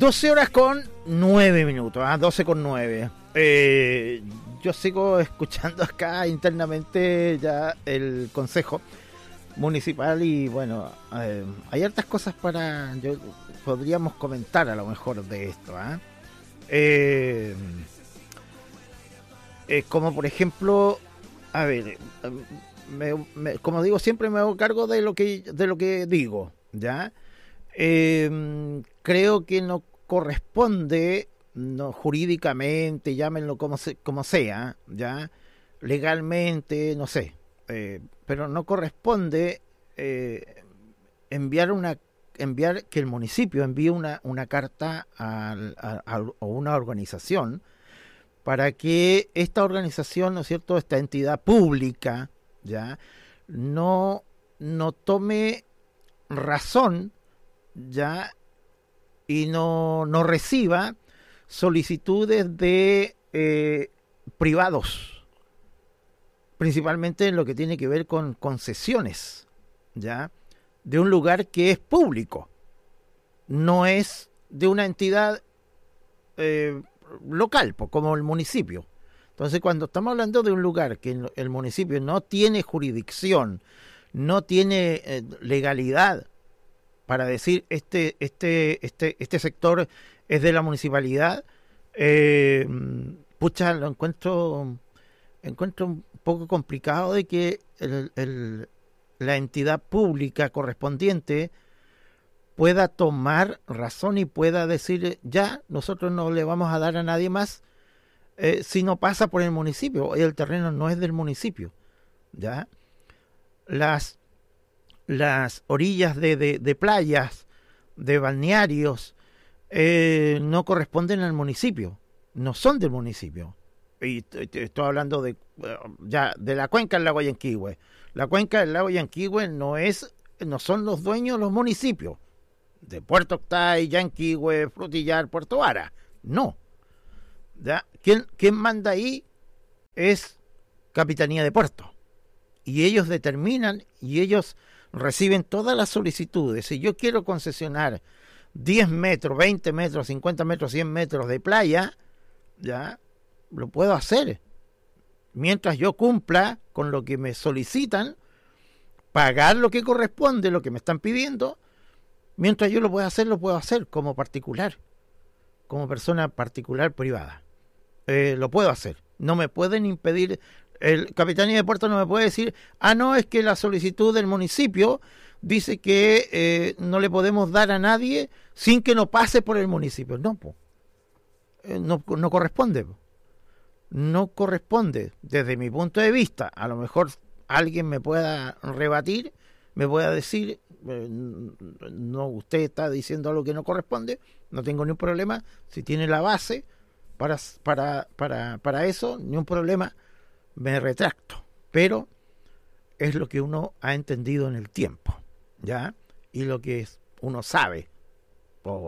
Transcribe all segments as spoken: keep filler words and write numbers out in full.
doce horas con nueve minutos, ¿eh? doce con nueve. Eh, yo sigo escuchando acá internamente ya el Consejo Municipal y bueno, eh, hay hartas cosas para... Yo, podríamos comentar a lo mejor de esto, ¿eh? Eh, eh, como por ejemplo, a ver, me, me, como digo, siempre me hago cargo de lo que, de lo que digo, ¿ya? Eh, creo que no corresponde, no, jurídicamente, llámenlo como, se, como sea, ya, legalmente, no sé, eh, pero no corresponde eh, enviar una enviar que el municipio envíe una, una carta a, a, a una organización para que esta organización, ¿no es cierto?, esta entidad pública, ya, no, no tome razón, ya, y no, no reciba solicitudes de eh, privados, principalmente en lo que tiene que ver con concesiones, ya, de un lugar que es público, no es de una entidad eh, local, pues, como el municipio. Entonces, cuando estamos hablando de un lugar que el municipio no tiene jurisdicción, no tiene eh, legalidad para decir este, este, este, este sector es de la municipalidad, eh, pucha, lo encuentro, encuentro un poco complicado de que el, el la entidad pública correspondiente pueda tomar razón y pueda decir, ya, nosotros no le vamos a dar a nadie más eh, si no pasa por el municipio, el terreno no es del municipio, ya. Las, las orillas de, de, de playas, de balnearios, eh, no corresponden al municipio, no son del municipio. Y estoy hablando de ya de la cuenca del lago Yanquihue. La cuenca del lago Yanquihue no es, no son los dueños los municipios de Puerto Octay, Yanquihue, Frutillar, Puerto Vara. No. ¿Ya? ¿Quién, quién manda ahí? Es Capitanía de Puerto. Y ellos determinan y ellos reciben todas las solicitudes. Si yo quiero concesionar diez metros, veinte metros, cincuenta metros, cien metros de playa, ya, lo puedo hacer. Mientras yo cumpla con lo que me solicitan, pagar lo que corresponde, lo que me están pidiendo, mientras yo lo pueda hacer, lo puedo hacer como particular, como persona particular privada. Eh, lo puedo hacer. No me pueden impedir, el Capitanía de Puerto no me puede decir, ah, no, es que la solicitud del municipio dice que eh, no le podemos dar a nadie sin que no pase por el municipio. No, po. Eh, no, no corresponde, po. No corresponde desde mi punto de vista. A lo mejor alguien me pueda rebatir, me pueda decir, eh, no, usted está diciendo algo que no corresponde, no tengo ni un problema. Si tiene la base para, para, para, para eso, ni un problema, me retracto. Pero es lo que uno ha entendido en el tiempo, ¿ya? Y lo que es, uno sabe, o,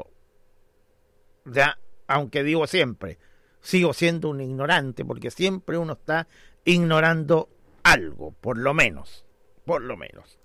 ya, aunque digo siempre, sigo siendo un ignorante, porque siempre uno está ignorando algo, por lo menos, por lo menos.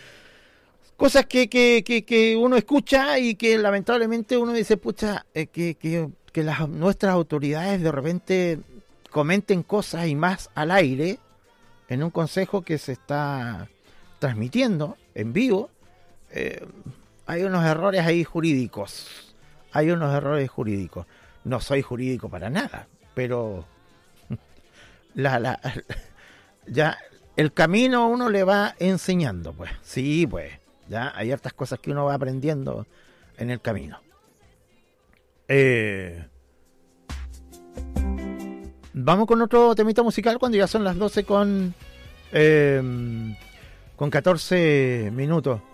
Cosas que, que, que, que uno escucha y que lamentablemente uno dice, pucha, eh, que, que, que las, nuestras autoridades de repente comenten cosas y más al aire en un consejo que se está transmitiendo en vivo. Eh, hay unos errores ahí jurídicos, hay unos errores jurídicos. No soy jurídico para nada, pero la, la, ya el camino uno le va enseñando, pues. Sí, pues, ya hay hartas cosas que uno va aprendiendo en el camino. Eh, vamos con otro temita musical cuando ya son las doce con, eh, con catorce minutos.